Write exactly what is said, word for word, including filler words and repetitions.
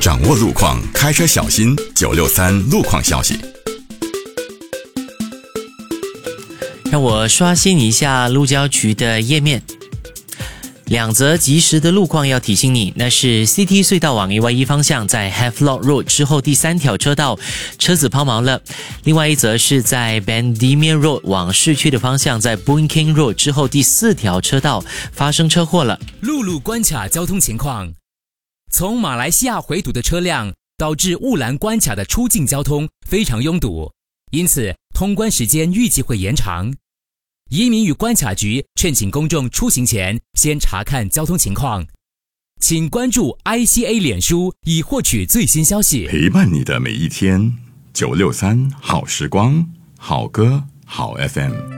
掌握路况，开车小心。九六三路况消息。 让我刷新一下路交局的页面。两则及时的路况要提醒你，那是 C T 隧道往 A Y E 方向在 Havelock Road 之后第三条车道车子抛锚了，另外一则是在 Bendemeer Road 往市区的方向在 Boon King Road 之后第四条车道发生车祸了。 陆路关卡交通情况，从马来西亚回堵的车辆导致雾兰关卡的出境交通非常拥堵，因此通关时间预计会延长。移民与关卡局劝请公众出行前先查看交通情况，请关注 I C A 脸书以获取最新消息。 陪伴你的每一天，九六三好时光，好歌好 F M。